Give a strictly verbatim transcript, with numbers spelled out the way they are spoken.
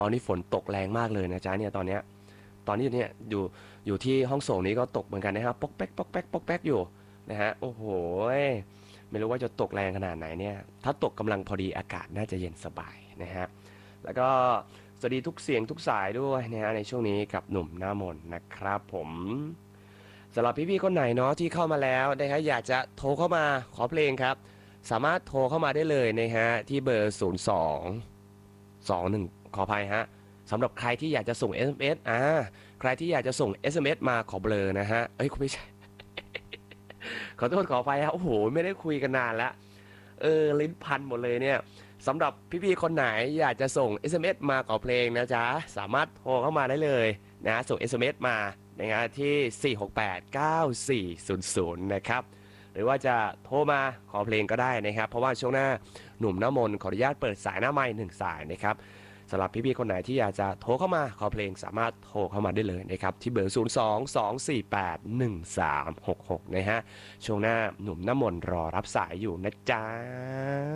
ตอนนี้ฝนตกแรงมากเลยนะจ๊ะเนี่ยตอนเนี้ยตอนนี้เนี่ยอยู่อยู่ที่ห้องส่งนี้ก็ตกเหมือนกันนะครับป๊อกแป๊กป๊อกแป๊กป๊อกแป๊กอยู่นะฮะโอ้โหไม่รู้ว่าจะตกแรงขนาดไหนเนี่ยถ้าตกกำลังพอดีอากาศน่าจะเย็นสบายนะฮะแล้วก็สวัสดีทุกเสียงทุกสายด้วยนะฮะในช่วงนี้กับหนุ่มหน้ามนต์นะครับผมสำหรับพี่ๆคนไหนเนาะที่เข้ามาแล้วนะฮะอยากจะโทรเข้ามาขอเพลงครับสามารถโทรเข้ามาได้เลยนะฮะที่เบอร์ศูนย์ สอง สอง หนึ่งขออภัยฮะสำหรับใครที่อยากจะส่ง เอส เอ็ม เอส อ่าใครที่อยากจะส่ง เอส เอ็ม เอส มาขอเบลอนะฮะเอ้ยคุณไม่ใช่ขอโทษขออภัยฮะโอ้โหไม่ได้คุยกันนานแล้วเออลิ้นพันหมดเลยเนี่ยสำหรับพี่ๆคนไหนอยากจะส่ง เอส เอ็ม เอส มาขอเพลงนะจ๊ะสามารถโทรเข้ามาได้เลยนะส่ง เอส เอ็ม เอส มานะฮะที่สี่ หก แปด เก้า สี่ ศูนย์ ศูนย์นะครับหรือว่าจะโทรมาขอเพลงก็ได้นะครับเพราะว่าช่วงหน้าหนุ่มน้ำมนต์ขออนุญาตเปิดสายหน้าไมค์หนึ่งสายนะครับสำหรับพี่ๆคนไหนที่อยากจะโทรเข้ามาขอเพลงสามารถโทรเข้ามาได้เลยนะครับที่เบอร์ศูนย์ สอง สอง สี่ แปด หนึ่ง สาม หก หกนะฮะช่วงหน้าหนุ่มน้ำมนต์รอรับสายอยู่นะจ๊ะ